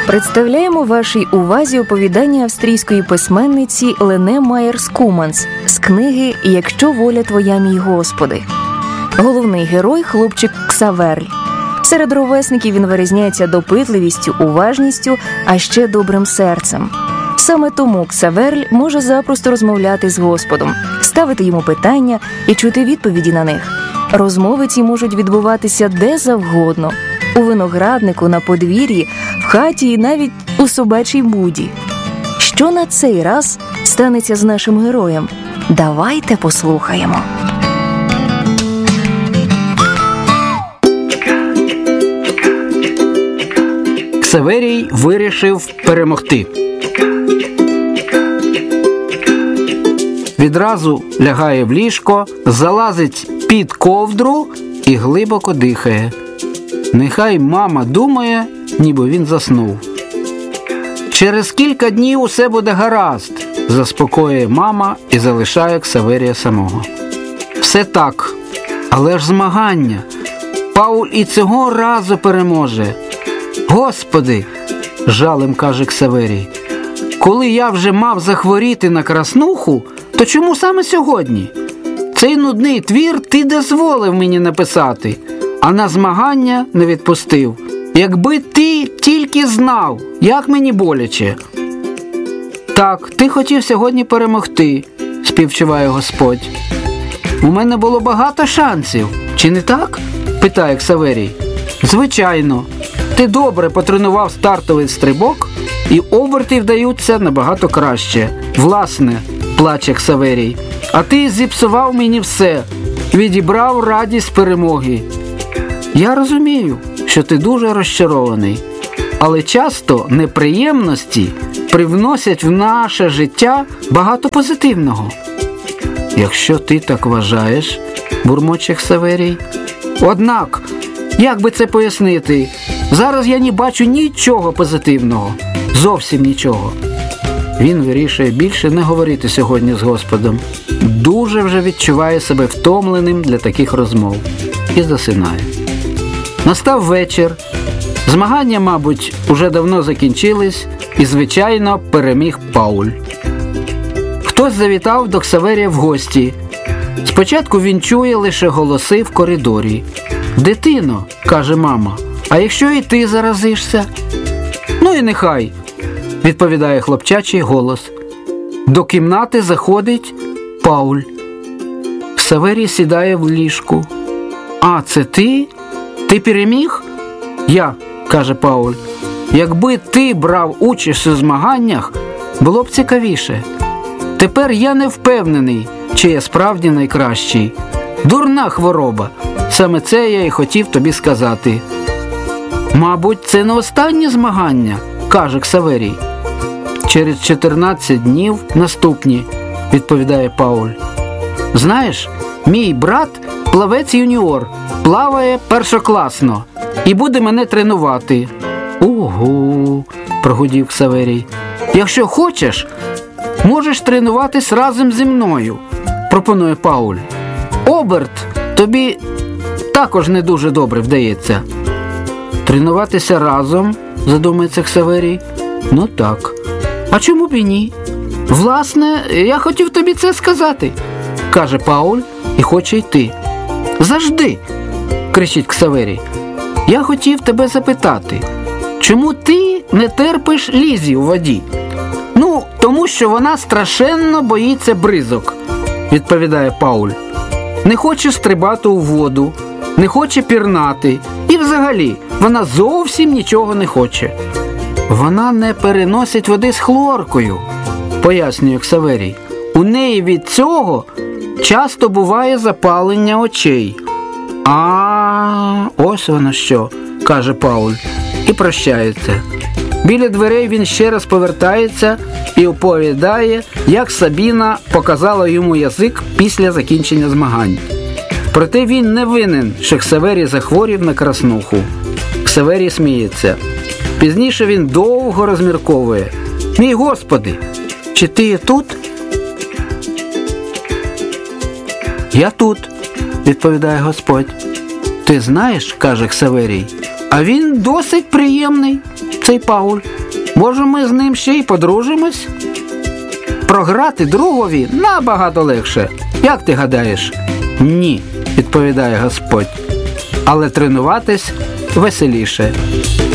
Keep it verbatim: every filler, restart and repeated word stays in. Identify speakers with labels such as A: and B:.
A: Представляємо вашій увазі оповідання австрійської письменниці Лене Майєрс-Куманс з книги «Якщо воля твоя, мій Господи». Головний герой – хлопчик Ксаверль. Серед ровесників він вирізняється допитливістю, уважністю, а ще добрим серцем. Саме тому Ксаверль може запросто розмовляти з Господом, ставити йому питання і чути відповіді на них. Розмови ці можуть відбуватися де завгодно – у винограднику, на подвір'ї, в хаті і навіть у собачій буді. Що на цей раз станеться з нашим героєм? Давайте послухаємо.
B: Ксаверій вирішив перемогти. Відразу лягає в ліжко, залазить під ковдру і глибоко дихає. Нехай мама думає, ніби він заснув. Через кілька днів усе буде гаразд, заспокоює мама і залишає Ксаверія самого. Все так, але ж змагання. Пауль і цього разу переможе. Господи, жалем каже Ксаверій, коли я вже мав захворіти на краснуху, то чому саме сьогодні? Цей нудний твір ти дозволив мені написати, а на змагання не відпустив. Якби ти тільки знав, як мені боляче. Так, ти хотів сьогодні перемогти, співчуває Господь. У мене було багато шансів, чи не так? Питає Ксаверій. Звичайно. Ти добре потренував стартовий стрибок, і оберти вдаються набагато краще. Власне, плаче Ксаверій, а ти зіпсував мені все, відібрав радість перемоги. Я розумію, що ти дуже розчарований, але часто неприємності привносять в наше життя багато позитивного. Якщо ти так вважаєш, бурмоче Ксаверій. Однак, як би це пояснити, зараз я не бачу нічого позитивного, зовсім нічого. Він вирішує більше не говорити сьогодні з Господом. Дуже вже відчуває себе втомленим для таких розмов. І засинає. Настав вечір. Змагання, мабуть, уже давно закінчились, і, звичайно, переміг Пауль. Хтось завітав до Ксаверія в гості. Спочатку він чує лише голоси в коридорі. «Дитино», – каже мама, – «а якщо і ти заразишся?» «Ну і нехай», – відповідає хлопчачий голос. До кімнати заходить Пауль. Ксаверій сідає в ліжку. «А, це ти? Ти переміг?» «Я», – каже Пауль. «Якби ти брав участь у змаганнях, було б цікавіше. Тепер я не впевнений, чи я справді найкращий. Дурна хвороба. Саме це я і хотів тобі сказати». «Мабуть, це не останнє змагання», – каже Ксаверій. «Через чотирнадцять днів наступні», – відповідає Пауль. «Знаєш, мій брат – плавець-юніор, плаває першокласно і буде мене тренувати». «Угу», – прогудів Ксаверій. «Якщо хочеш, можеш тренуватись разом зі мною», – пропонує Пауль. «Оберт тобі також не дуже добре вдається». «Тренуватися разом?» – задумається Ксаверій. «Ну так. А чому б і ні? Власне, я хотів тобі це сказати», – каже Пауль і хоче йти. «Завжди», – кричить Ксаверій. «Я хотів тебе запитати, чому ти не терпиш Лізі у воді?» «Ну, тому що вона страшенно боїться бризок», – відповідає Пауль. «Не хоче стрибати у воду, не хоче пірнати, і взагалі вона зовсім нічого не хоче». «Вона не переносить води з хлоркою», – пояснює Ксаверій. «У неї від цього часто буває запалення очей». «А, ось воно що», – каже Пауль і прощається. Біля дверей він ще раз повертається і оповідає, як Сабіна показала йому язик після закінчення змагань. Проте він не винен, що Ксаверій захворів на краснуху. Ксаверій сміється. Пізніше він довго розмірковує. «Мій Господи, чи ти є тут?» «Я тут», – відповідає Господь. «Ти знаєш, – каже Ксаверій, – а він досить приємний. цей Пауль. Може, ми з ним ще й подружимось? Програти другові набагато легше. Як ти гадаєш? Ні, відповідає Господь. Але тренуватись веселіше.